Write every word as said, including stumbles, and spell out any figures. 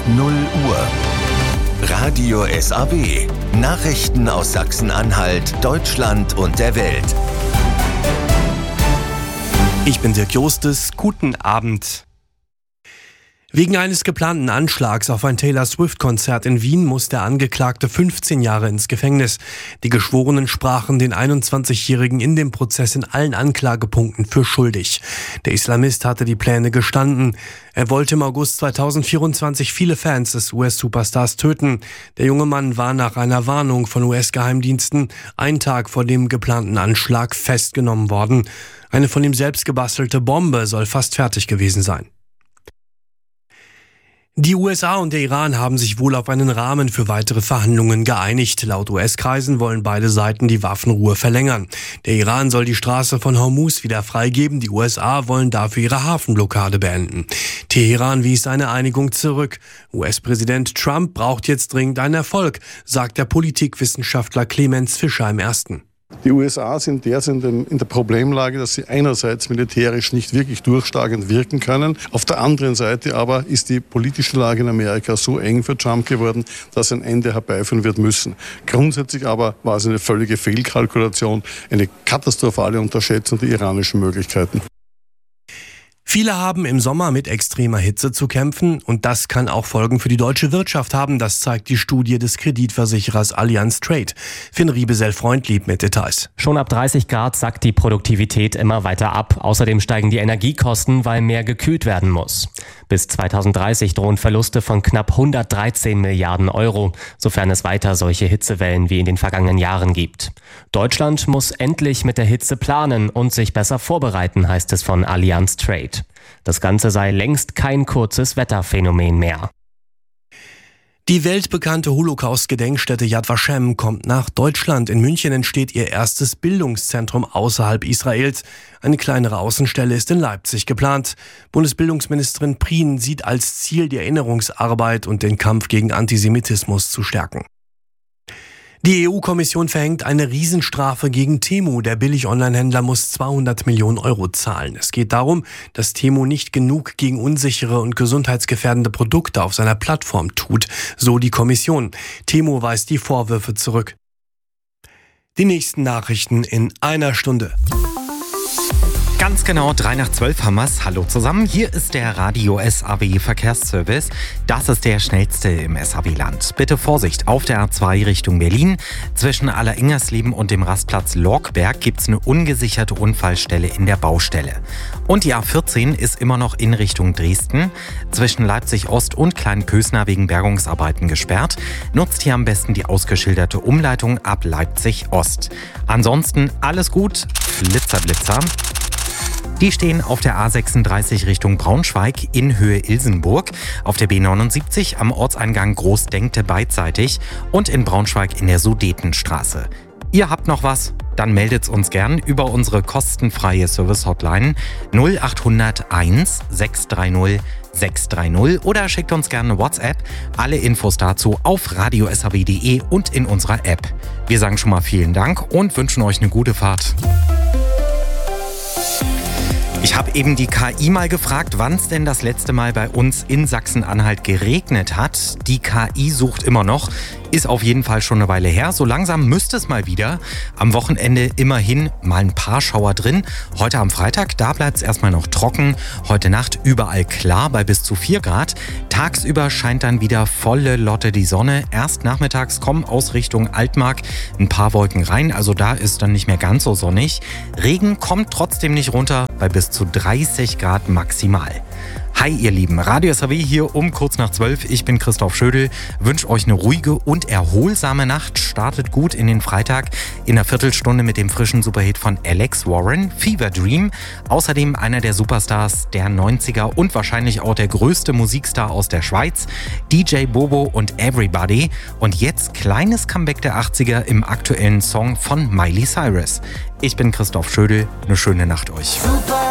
ist null Uhr. Radio S A W. Nachrichten aus Sachsen-Anhalt, Deutschland und der Welt. Ich bin Dirk Jostes. Guten Abend. Wegen eines geplanten Anschlags auf ein Taylor-Swift-Konzert in Wien muss der Angeklagte fünfzehn Jahre ins Gefängnis. Die Geschworenen sprachen den einundzwanzigjährigen in dem Prozess in allen Anklagepunkten für schuldig. Der Islamist hatte die Pläne gestanden. Er wollte im August zweitausendvierundzwanzig viele Fans des U S-Superstars töten. Der junge Mann war nach einer Warnung von U S-Geheimdiensten einen Tag vor dem geplanten Anschlag festgenommen worden. Eine von ihm selbst gebastelte Bombe soll fast fertig gewesen sein. Die U S A und der Iran haben sich wohl auf einen Rahmen für weitere Verhandlungen geeinigt. Laut U S-Kreisen wollen beide Seiten die Waffenruhe verlängern. Der Iran soll die Straße von Hormuz wieder freigeben, die U S A wollen dafür ihre Hafenblockade beenden. Teheran wies eine Einigung zurück. U S-Präsident Trump braucht jetzt dringend einen Erfolg, sagt der Politikwissenschaftler Clemens Fischer im Ersten. Die U S A sind derzeit in der Problemlage, dass sie einerseits militärisch nicht wirklich durchschlagend wirken können. Auf der anderen Seite aber ist die politische Lage in Amerika so eng für Trump geworden, dass ein Ende herbeiführen wird müssen. Grundsätzlich aber war es eine völlige Fehlkalkulation, eine katastrophale Unterschätzung der iranischen Möglichkeiten. Viele haben im Sommer mit extremer Hitze zu kämpfen und das kann auch Folgen für die deutsche Wirtschaft haben. Das zeigt die Studie des Kreditversicherers Allianz Trade. Finn Riebesell-Freundlieb mit Details. Schon ab dreißig Grad sackt die Produktivität immer weiter ab. Außerdem steigen die Energiekosten, weil mehr gekühlt werden muss. Bis zweitausenddreißig drohen Verluste von knapp hundertdreizehn Milliarden Euro, sofern es weiter solche Hitzewellen wie in den vergangenen Jahren gibt. Deutschland muss endlich mit der Hitze planen und sich besser vorbereiten, heißt es von Allianz Trade. Das Ganze sei längst kein kurzes Wetterphänomen mehr. Die weltbekannte Holocaust-Gedenkstätte Yad Vashem kommt nach Deutschland. In München entsteht ihr erstes Bildungszentrum außerhalb Israels. Eine kleinere Außenstelle ist in Leipzig geplant. Bundesbildungsministerin Prien sieht als Ziel, die Erinnerungsarbeit und den Kampf gegen Antisemitismus zu stärken. Die E U-Kommission verhängt eine Riesenstrafe gegen Temu. Der Billig-Online-Händler muss zweihundert Millionen Euro zahlen. Es geht darum, dass Temu nicht genug gegen unsichere und gesundheitsgefährdende Produkte auf seiner Plattform tut, so die Kommission. Temu weist die Vorwürfe zurück. Die nächsten Nachrichten in einer Stunde. Ganz genau drei nach zwölf haben wir's. Hallo zusammen, hier ist der Radio S A W Verkehrsservice. Das ist der schnellste im S A W-Land. Bitte Vorsicht, auf der A zwei Richtung Berlin. Zwischen Alleringers-Leben und dem Rastplatz Lorkberg gibt's eine ungesicherte Unfallstelle in der Baustelle. Und die A vierzehn ist immer noch in Richtung Dresden. Zwischen Leipzig-Ost und Kleinpösner wegen Bergungsarbeiten gesperrt. Nutzt hier am besten die ausgeschilderte Umleitung ab Leipzig-Ost. Ansonsten alles gut, Flitzer, Blitzer. Die stehen auf der A sechsunddreißig Richtung Braunschweig in Höhe Ilsenburg, auf der B neunundsiebzig am Ortseingang Großdenkte beidseitig und in Braunschweig in der Sudetenstraße. Ihr habt noch was? Dann meldet's uns gern über unsere kostenfreie Service-Hotline null acht null null eins sechs drei null sechs drei null oder schickt uns gerne WhatsApp. Alle Infos dazu auf radio s a w punkt d e und in unserer App. Wir sagen schon mal vielen Dank und wünschen euch eine gute Fahrt. Ich habe eben die K I mal gefragt, wann es denn das letzte Mal bei uns in Sachsen-Anhalt geregnet hat. Die K I sucht immer noch. Ist auf jeden Fall schon eine Weile her. So langsam müsste es mal wieder. Am Wochenende immerhin mal ein paar Schauer drin. Heute am Freitag, da bleibt es erstmal noch trocken. Heute Nacht überall klar bei bis zu vier Grad. Tagsüber scheint dann wieder volle Lotte die Sonne. Erst nachmittags kommen aus Richtung Altmark ein paar Wolken rein. Also da ist dann nicht mehr ganz so sonnig. Regen kommt trotzdem nicht runter bei bis zu dreißig Grad maximal. Hi ihr Lieben, Radio S A W hier um kurz nach zwölf. Ich bin Christoph Schödel, wünsche euch eine ruhige und erholsame Nacht. Startet gut in den Freitag in einer Viertelstunde mit dem frischen Superhit von Alex Warren, Fever Dream. Außerdem einer der Superstars der neunziger und wahrscheinlich auch der größte Musikstar aus der Schweiz, D J Bobo und Everybody. Und jetzt kleines Comeback der achtziger im aktuellen Song von Miley Cyrus. Ich bin Christoph Schödel, eine schöne Nacht euch. Super.